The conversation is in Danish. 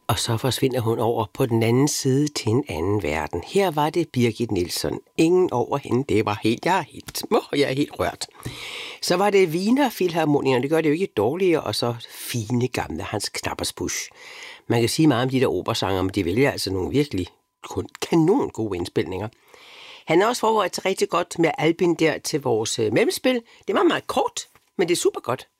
Og så forsvinder hun over på den anden side til en anden verden. Her var det Birgit Nilsson. Ingen over hende. Det var helt, jeg er helt rørt. Så var det Wiener Filharmonikerne. Det gør det jo ikke dårligere. Og så fine gamle Hans Knappersbusch. Man kan sige meget om de der operasanger, men de vælger altså nogle virkelig kanon gode indspilninger. Han har også forberedt sig rigtig godt med Albin der til vores mellemspil. Det var meget kort, men det er super godt.